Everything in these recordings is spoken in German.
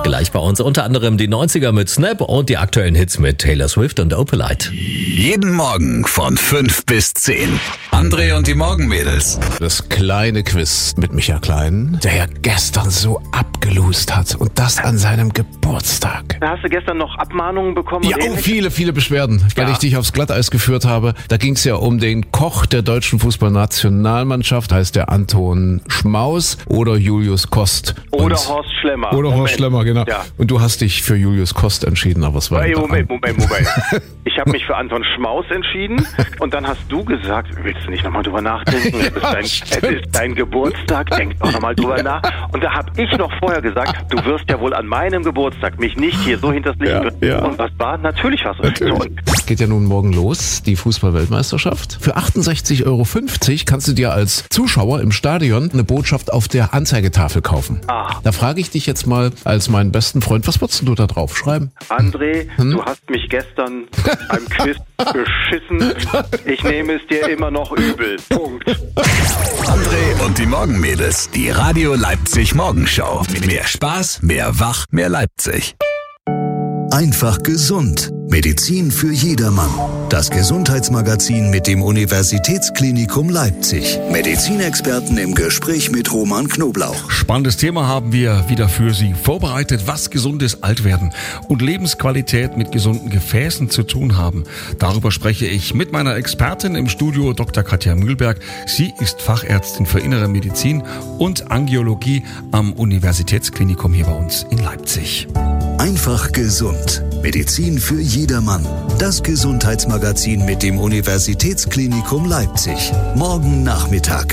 gleich bei uns. Unter anderem die 90er mit Snap und die aktuellen Hits mit Taylor Swift und Opalite. Jeden Morgen von 5 bis 10. André und die Morgenmädels. Das kleine Quiz mit Micha Klein, der ja gestern so abgelust hat und das an seinem Geburtstag. Hast du gestern noch Abmahnungen bekommen? Ja, viele Beschwerden, weil ich dich aufs Glatteis geführt habe. Da ging es ja um den Koch der deutschen Fußballnationalmannschaft, heißt der Anton Schmaus oder Julius Kost. Oder Horst Schlemmer. Oder Horst Schlemmer, genau. Ja. Und du hast dich für Julius Kost entschieden, aber es war... Moment. Ich habe mich für Anton Schmaus entschieden und dann hast du gesagt, willst du nicht nochmal drüber nachdenken? Es ist dein Geburtstag, denk doch nochmal drüber nach. Und da habe ich noch vorher gesagt, du wirst ja wohl an meinem Geburtstag mich nicht hier so hinters Licht bringen. Ja. Und was war? Natürlich was. Es geht ja nun morgen los, die Fußball-Weltmeisterschaft. Für 68,50 Euro kannst du dir als Zuschauer im Stadion eine Botschaft auf der Anzeigetafel kaufen. Da frage ich dich jetzt mal als meinen besten Freund, was würdest du da drauf schreiben? André, du hast mich gestern beim Quiz beschissen. Ich nehme es dir immer noch übel. Punkt. André und die Morgenmädels. Die Radio Leipzig Morgenshow. Mehr Spaß, mehr Wach, mehr Leipzig. Einfach gesund. Medizin für jedermann. Das Gesundheitsmagazin mit dem Universitätsklinikum Leipzig. Medizinexperten im Gespräch mit Roman Knoblauch. Spannendes Thema haben wir wieder für Sie vorbereitet, was gesundes Altwerden und Lebensqualität mit gesunden Gefäßen zu tun haben. Darüber spreche ich mit meiner Expertin im Studio, Dr. Katja Mühlberg. Sie ist Fachärztin für Innere Medizin und Angiologie am Universitätsklinikum hier bei uns in Leipzig. Einfach gesund. Medizin für jedermann. Das Gesundheitsmagazin mit dem Universitätsklinikum Leipzig. Morgen Nachmittag.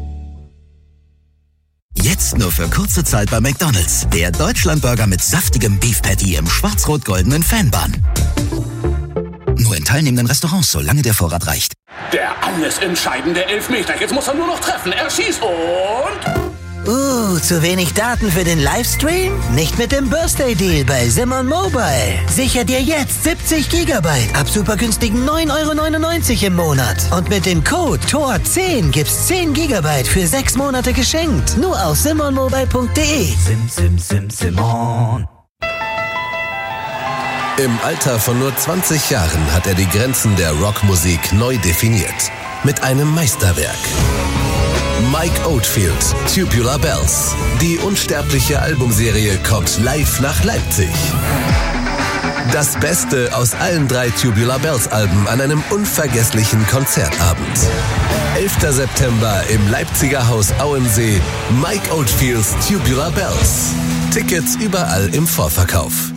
Jetzt nur für kurze Zeit bei McDonald's. Der Deutschlandburger mit saftigem Beef Patty im schwarz-rot-goldenen Fanbun. Nur in teilnehmenden Restaurants, solange der Vorrat reicht. Der alles entscheidende Elfmeter. Jetzt muss er nur noch treffen. Er schießt und... zu wenig Daten für den Livestream? Nicht mit dem Birthday-Deal bei Simon Mobile. Sicher dir jetzt 70 GB ab super günstigen 9,99 € im Monat. Und mit dem Code TOR10 gibt's 10 GB für 6 Monate geschenkt. Nur auf simonmobile.de. Simon. Im Alter von nur 20 Jahren hat er die Grenzen der Rockmusik neu definiert. Mit einem Meisterwerk. Mike Oldfield, Tubular Bells. Die unsterbliche Albumserie kommt live nach Leipzig. Das Beste aus allen 3 Tubular Bells Alben an einem unvergesslichen Konzertabend. 11. September im Leipziger Haus Auensee. Mike Oldfields Tubular Bells. Tickets überall im Vorverkauf.